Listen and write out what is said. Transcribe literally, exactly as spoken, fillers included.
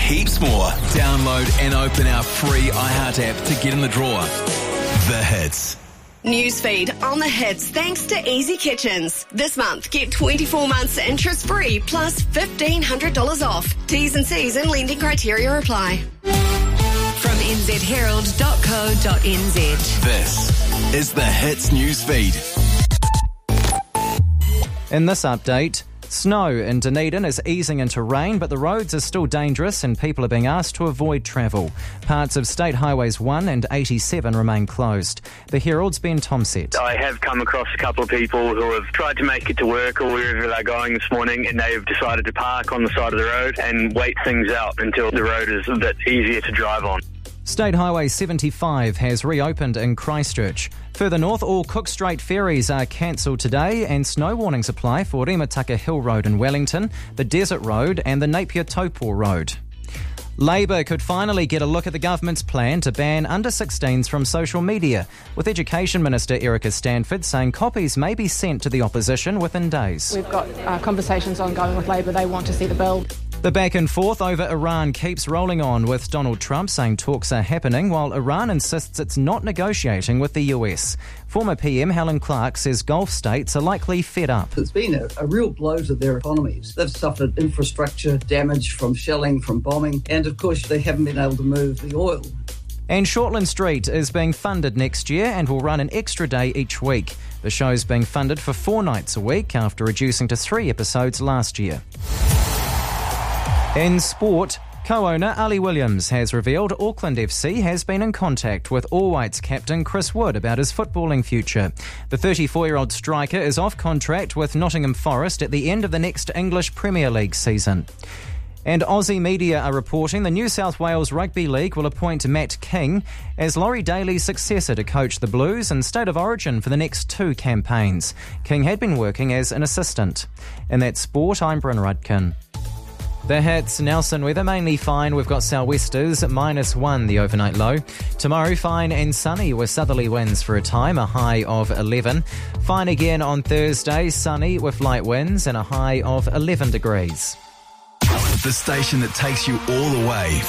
heaps more. Download and open our free iHeart app to get in the draw. The Hits. Newsfeed on The Hits thanks to Easy Kitchens. This month, get twenty-four months interest-free plus fifteen hundred dollars off. T's and C's and lending criteria apply. From n z herald dot co dot n z. This is The Hits Newsfeed. In this update, snow in Dunedin is easing into rain, but the roads are still dangerous and people are being asked to avoid travel. Parts of State Highways one and eighty-seven remain closed. The Herald's Ben Tomset. I have come across a couple of people who have tried to make it to work or wherever they're going this morning, and they've decided to park on the side of the road and wait things out until the road is a bit easier to drive on. State Highway seventy-five has reopened in Christchurch. Further north, all Cook Strait ferries are cancelled today and snow warnings apply for Remataka Hill Road in Wellington, the Desert Road and the Napier Taupo Road. Labour could finally get a look at the government's plan to ban under sixteens from social media, with Education Minister Erica Stanford saying copies may be sent to the opposition within days. We've got uh, conversations ongoing with Labour. They want to see the bill. The back and forth over Iran keeps rolling on, with Donald Trump saying talks are happening while Iran insists it's not negotiating with the U S. Former P M Helen Clark says Gulf states are likely fed up. It's been a, a real blow to their economies. They've suffered infrastructure damage from shelling, from bombing, and of course they haven't been able to move the oil. And Shortland Street is being funded next year and will run an extra day each week. The show's being funded for four nights a week after reducing to three episodes last year. In sport, co-owner Ali Williams has revealed Auckland F C has been in contact with All Whites captain Chris Wood about his footballing future. The thirty-four-year-old striker is off contract with Nottingham Forest at the end of the next English Premier League season. And Aussie media are reporting the New South Wales Rugby League will appoint Matt King as Laurie Daly's successor to coach the Blues in State of Origin for the next two campaigns. King had been working as an assistant. In that sport, I'm Bryn Rudkin. The Hits, Nelson weather mainly fine. We've got sou'westers, minus one the overnight low. Tomorrow fine and sunny with southerly winds for a time, a high of eleven. Fine again on Thursday, sunny with light winds and a high of eleven degrees. The station that takes you all the way